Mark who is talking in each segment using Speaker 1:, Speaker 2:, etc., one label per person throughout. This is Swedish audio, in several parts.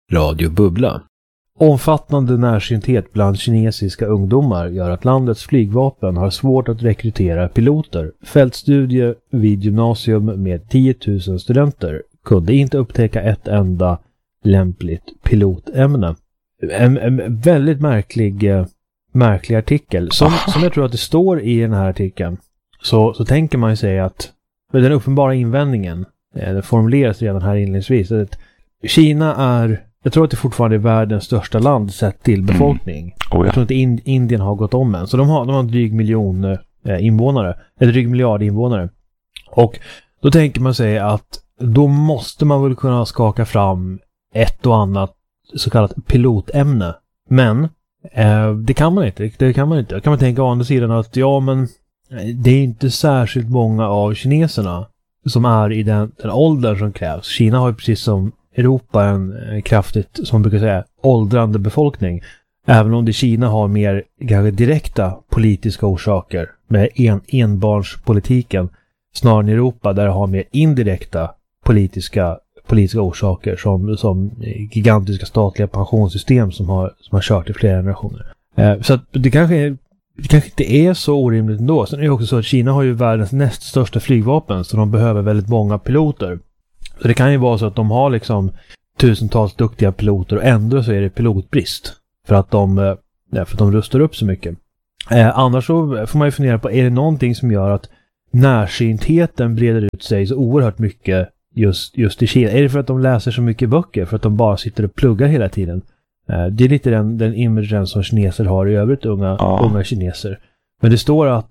Speaker 1: Radio Bubbla. Omfattande närsynthet bland kinesiska ungdomar gör att landets flygvapen har svårt att rekrytera piloter. Fältstudie vid gymnasium med 10 000 studenter kunde inte upptäcka ett enda lämpligt pilotämne. En väldigt märklig artikel. Som jag tror att det står i den här artikeln så tänker man ju säga att den uppenbara invändningen, det formuleras redan här inledningsvis, att Kina är, jag tror att det fortfarande är världens största land sett till befolkning. Jag tror inte Indien har gått om än. Så de har en dryg miljon invånare, eller dryg miljard invånare. Och då tänker man sig att då måste man väl kunna skaka fram ett och annat så kallat pilotämne. Men det kan man inte. Då kan man tänka å andra sidan att men det är inte särskilt många av kineserna som är i den åldern som krävs. Kina har ju precis som Europa en kraftigt, som man brukar säga, åldrande befolkning. Även om Kina har mer kanske direkta politiska orsaker med enbarnspolitiken, snarare än Europa där det har mer indirekta politiska orsaker som gigantiska statliga pensionssystem som har kört i flera generationer. Så att det kanske inte är så orimligt ändå. Sen är det också så att Kina har ju världens näst största flygvapen, så de behöver väldigt många piloter. Så det kan ju vara så att de har liksom tusentals duktiga piloter och ändå så är det pilotbrist för att de rustar upp så mycket. Annars så får man ju fundera på, är det någonting som gör att närsyntheten breder ut sig så oerhört mycket just i Kina? Är det för att de läser så mycket böcker, för att de bara sitter och pluggar hela tiden? Det är lite den image som kineser har i övrigt, unga kineser. Men det står att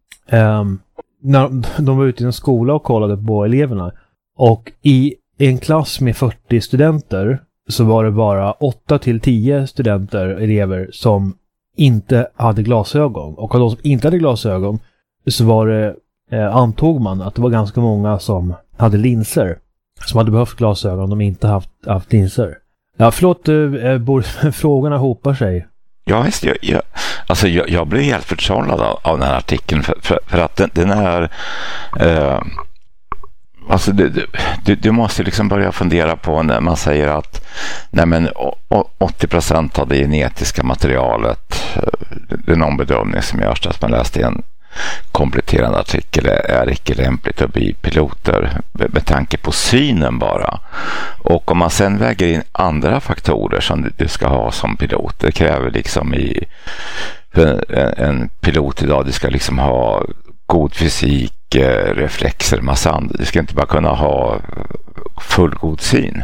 Speaker 1: när de var ute i en skola och kollade på eleverna, och i en klass med 40 studenter så var det bara 8-10 elever som inte hade glasögon. Och av de som inte hade glasögon så var det, antog man att det var ganska många som hade linser, som hade behövt glasögon om de inte haft linser. Ja, förlåt, frågorna hopar sig.
Speaker 2: Ja, visst, jag blev helt förtrollad av den här artikeln för att den är alltså du måste liksom börja fundera på när man säger att 80% av det genetiska materialet, det är någon bedömning som görs att man läste i en kompletterande artikel, är icke lämpligt att bli piloter med tanke på synen bara. Och om man sen väger in andra faktorer som du ska ha som pilot, det kräver liksom en pilot idag, du ska liksom ha god fysik, reflexer, massa andra. Du ska inte bara kunna ha fullgod syn.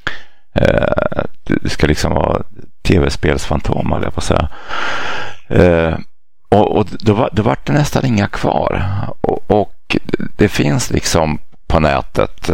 Speaker 2: Du ska liksom ha tv-spelsfantom, eller på så här. Och då var det nästan inga kvar. Och det finns liksom på nätet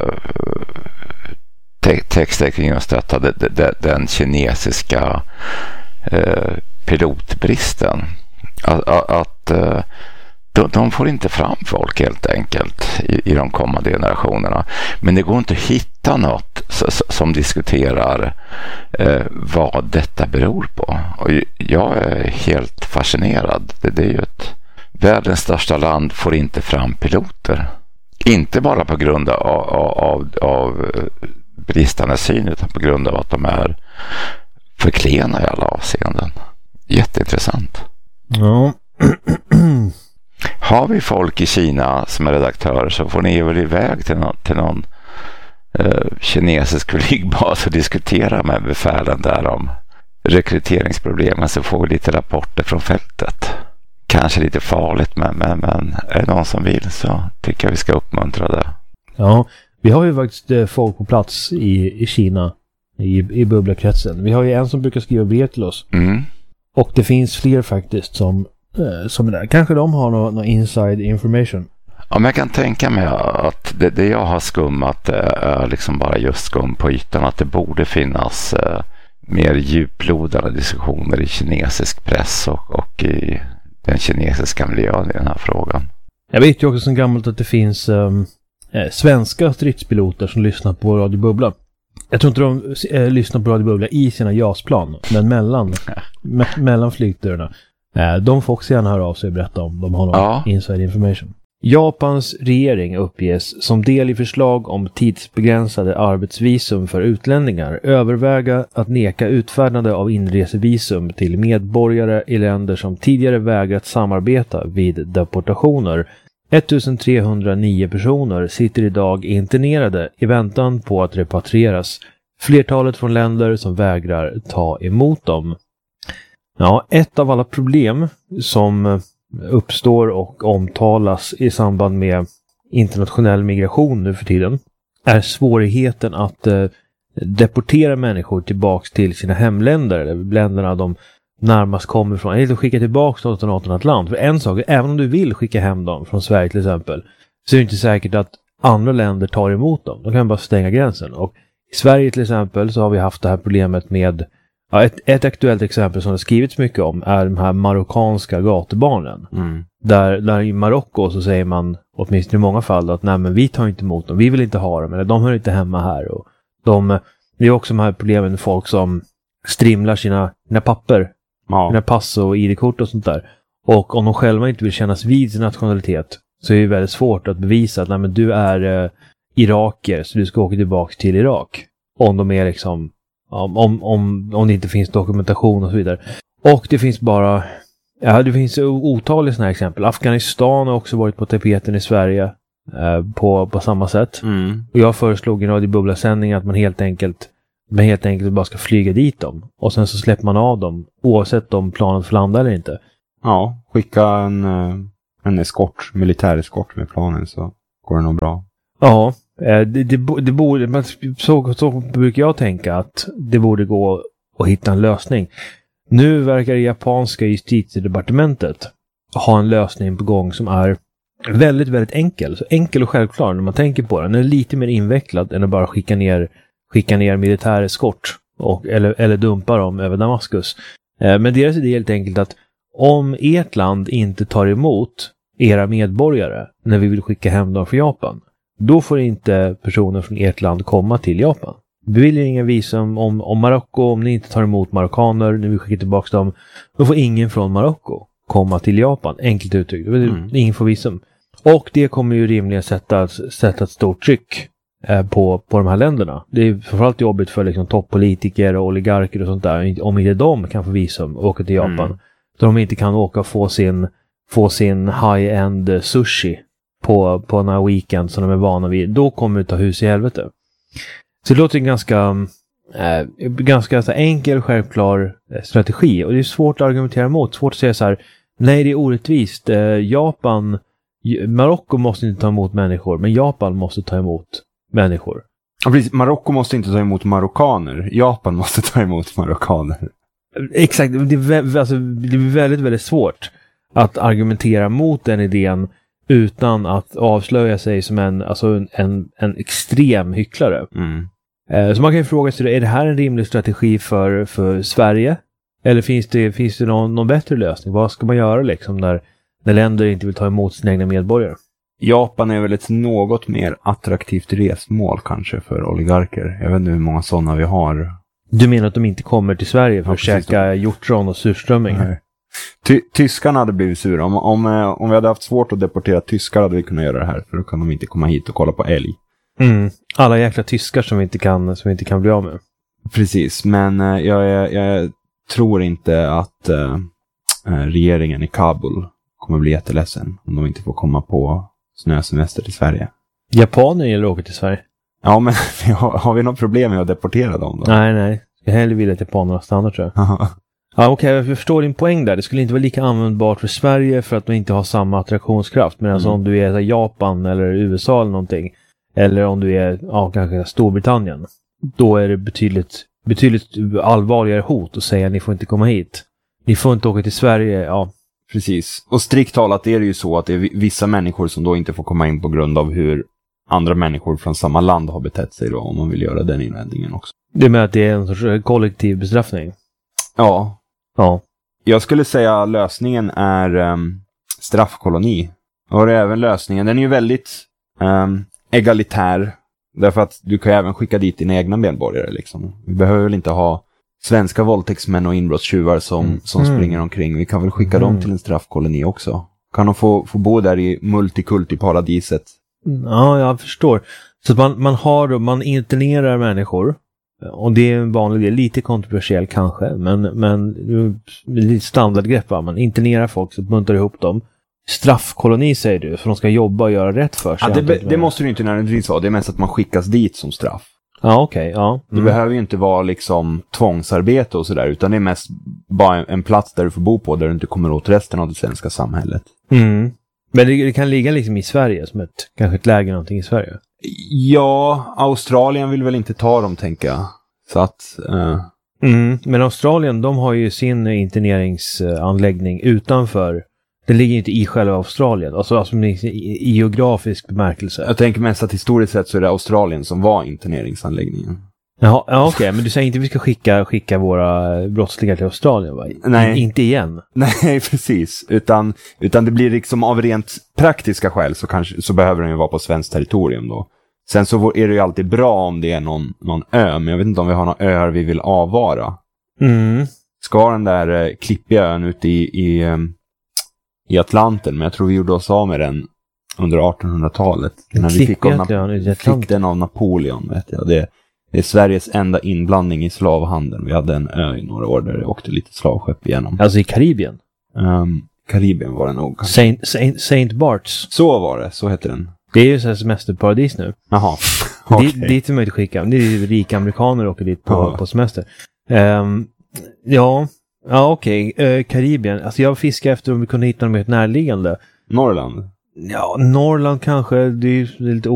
Speaker 2: texter kring just detta, den kinesiska pilotbristen. Att de får inte fram folk helt enkelt i de kommande generationerna. Men det går inte att hitta något som diskuterar vad detta beror på. Och jag är helt fascinerad. Det är ju världens största land får inte fram piloter. Inte bara på grund av bristande syn, utan på grund av att de är för klena i alla avseenden. Jätteintressant.
Speaker 1: Ja.
Speaker 2: Har vi folk i Kina som är redaktörer så får ni väl iväg till någon kinesisk flygbas och diskutera med befälen där om rekryteringsproblemen, så får vi lite rapporter från fältet. Kanske lite farligt, men är det någon som vill så tycker jag vi ska uppmuntra det.
Speaker 1: Ja, vi har ju faktiskt folk på plats i Kina i bubblakretsen. Vi har ju en som brukar skriva brev till oss. Mm. Och det finns fler faktiskt som är där. Kanske de har någon inside information.
Speaker 2: Ja, men jag kan tänka mig att det jag har skummat är liksom bara just skum på ytan. Att det borde finnas mer djuplodande diskussioner i kinesisk press och i den kinesiska miljön i den här frågan.
Speaker 1: Jag vet ju också som gammalt att det finns svenska stridspiloter som lyssnar på Radio Bubbla. Jag tror inte de lyssnar på Radio Bubbla i sina JAS-plan, men mellan flygturerna. De får också gärna höra av sig och berätta om de har någon inside information. Japans regering uppges som del i förslag om tidsbegränsade arbetsvisum för utlänningar överväga att neka utfärdande av inresevisum till medborgare i länder som tidigare vägrat samarbeta vid deportationer. 1309 personer sitter idag internerade i väntan på att repatrieras. Flertalet från länder som vägrar ta emot dem. Ja, ett av alla problem som uppstår och omtalas i samband med internationell migration nu för tiden är svårigheten att deportera människor tillbaks till sina hemländer eller länderna de närmast kommer ifrån. Eller att skicka tillbaka något till något annat land. För en sak, även om du vill skicka hem dem från Sverige till exempel, så är det inte säkert att andra länder tar emot dem. De kan bara stänga gränsen. Och i Sverige till exempel så har vi haft det här problemet med ett aktuellt exempel som det skrivits mycket om är de här marockanska gatubarnen. Där i Marocko så säger man åtminstone i många fall att nej, men vi tar inte emot dem, vi vill inte ha dem, eller de hör inte hemma här. Och det är också de här problemen med folk som strimlar sina papper, sina pass och ID-kort och sånt där. Och om de själva inte vill kännas vid sin nationalitet så är det väldigt svårt att bevisa att nej, men du är iraker så du ska åka tillbaka till Irak. Om de är liksom om det inte finns dokumentation och så vidare. Och det finns det finns otaliga sådana här exempel. Afghanistan har också varit på tapeten i Sverige på samma sätt. Och jag föreslog i en radiobubbla-sändning att man helt enkelt bara ska flyga dit dem. Och sen så släpper man av dem oavsett om planet får landa eller inte.
Speaker 3: Ja, skicka en eskort, militär eskort med planen så går det nog bra. Ja.
Speaker 1: Det borde, så brukar jag tänka att det borde gå att hitta en lösning. Nu verkar det japanska justitiedepartementet ha en lösning på gång som är väldigt, väldigt enkel. Så enkel och självklar när man tänker på den. Den är lite mer invecklad än att bara skicka ner militär eskort eller dumpa dem över Damaskus. Men deras idé är helt enkelt att om ert land inte tar emot era medborgare när vi vill skicka hem dem från Japan, då får inte personer från ert land komma till Japan. Beviljar ingen visum om Marocko, om ni inte tar emot marockaner när vi skickar tillbaka dem, då får ingen från Marocko komma till Japan. Enkelt uttryckt. Ingen får visum. Och det kommer ju rimligen sätta ett stort tryck på de här länderna. Det är framförallt jobbigt för liksom toppolitiker och oligarker och sånt där. Om inte de kan få visum och åka till Japan. Så de inte kan åka och få sin high-end sushi på den här weekend som de är vana vid, då kommer det ta hus i helvete. Så det låter en ganska så enkel, självklar strategi. Och det är svårt att argumentera emot. Svårt att säga så här, nej det är orättvist. Marocko måste inte ta emot människor, men Japan måste ta emot människor.
Speaker 3: Ja, precis. Marocko måste inte ta emot marockaner. Japan måste ta emot marockaner.
Speaker 1: Exakt, det är väldigt, väldigt svårt att argumentera mot den idén utan att avslöja sig som en extrem hycklare. Så man kan ju fråga sig, är det här en rimlig strategi för Sverige? Eller finns det någon bättre lösning? Vad ska man göra liksom när länder inte vill ta emot sina egna medborgare?
Speaker 3: Japan är väl ett något mer attraktivt resmål kanske för oligarker. Jag vet inte hur många sådana vi har.
Speaker 1: Du menar att de inte kommer till Sverige för att käka hjortron och surströmming?
Speaker 3: Nej. Tyskarna hade blivit sura. Om vi hade haft svårt att deportera tyskar hade vi kunnat göra det här. För då kan de inte komma hit och kolla på älg.
Speaker 1: Alla jäkla tyskar som vi inte kan bli av med.
Speaker 3: Precis, men jag tror inte att regeringen i Kabul kommer bli jätteledsen om de inte får komma på snösemester till Sverige.
Speaker 1: Japaner gillar att åka till Sverige.
Speaker 3: Ja, men har vi något problem med att deportera dem då?
Speaker 1: Nej. Jag hellre vill att japanerna stannar, tror jag. Ja, okej, jag förstår din poäng där. Det skulle inte vara lika användbart för Sverige för att de inte har samma attraktionskraft. Men alltså om du är Japan eller USA eller någonting, eller om du är kanske Storbritannien, då är det betydligt allvarligare hot att säga att ni får inte komma hit. Ni får inte åka till Sverige, ja.
Speaker 3: Precis. Och strikt talat är det ju så att det är vissa människor som då inte får komma in på grund av hur andra människor från samma land har betett sig då, om man vill göra den invändningen också.
Speaker 1: Det med att det är en sorts kollektiv bestraffning?
Speaker 3: Ja. Jag skulle säga att lösningen är straffkoloni. Och det är även lösningen. Den är ju väldigt egalitär. Därför att du kan även skicka dit dina egna medborgare. Liksom. Vi behöver väl inte ha svenska våldtäktsmän och inbrottstjuvar som springer omkring. Vi kan väl skicka dem till en straffkoloni också. kan de få bo där i multikulti-paradiset.
Speaker 1: Ja, jag förstår. Så att man internerar människor. Och det är en vanlig del, lite kontroversiell kanske, men lite standardgrepp, va? Man internerar folk så buntar ihop dem. Straffkoloni säger du, för de ska jobba och göra rätt för sig.
Speaker 3: Ja, det måste du inte nödvändigtvis vara. Det är mest att man skickas dit som straff.
Speaker 1: Ja, okej. Ja.
Speaker 3: Det behöver ju inte vara liksom tvångsarbete och sådär, utan det är mest bara en plats där du får bo på, där du inte kommer åt resten av det svenska samhället.
Speaker 1: Mm. Men det kan ligga liksom i Sverige, som kanske ett läge någonting i Sverige.
Speaker 3: Ja, Australien vill väl inte ta dem, tänker jag. Så att...
Speaker 1: Men Australien, de har ju sin interneringsanläggning utanför. Det ligger inte i själva Australien. Alltså i geografisk bemärkelse.
Speaker 3: Jag tänker mest att historiskt sett så är det Australien som var interneringsanläggningen.
Speaker 1: Ja, okej. Men du säger inte att vi ska skicka våra brottslingar till Australien, va?
Speaker 3: Nej.
Speaker 1: Inte igen.
Speaker 3: Nej, precis. Utan det blir liksom av rent praktiska skäl så behöver den ju vara på svenskt territorium då. Sen så är det ju alltid bra om det är någon ö, men jag vet inte om vi har några öar vi vill avvara. Ska den där klippiga ön ute i Atlanten, men jag tror vi gjorde oss av med den under 1800-talet. När vi fick den av Napoleon, vet jag. Det är Sveriges enda inblandning i slavhandeln. Vi hade en ö i några år där det åkte lite slavskepp igenom.
Speaker 1: Alltså i Karibien?
Speaker 3: Karibien var det nog.
Speaker 1: Saint Barts.
Speaker 3: Så var det, så heter den.
Speaker 1: Det är ju så här semesterparadis nu.
Speaker 3: Jaha. Okay.
Speaker 1: Dit är man inte skicka. Det är rika amerikaner åker dit på semester. Ja, okej. Karibien. Alltså jag fiskar efter om vi kunde hitta något närliggande.
Speaker 3: Norrland?
Speaker 1: Ja, Norrland kanske. Det är ju lite